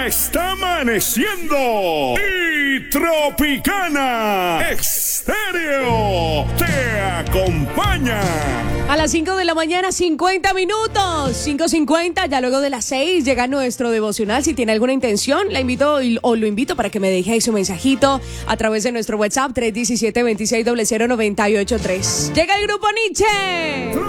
está amaneciendo y Tropicana Estéreo te acompaña. A las 5 de la mañana, 50 minutos. 5:50, ya luego de las 6 llega nuestro devocional. Si tiene alguna intención, la invito o lo invito para que me deje ahí su mensajito a través de nuestro WhatsApp 317-2600-983. Llega el grupo Nietzsche.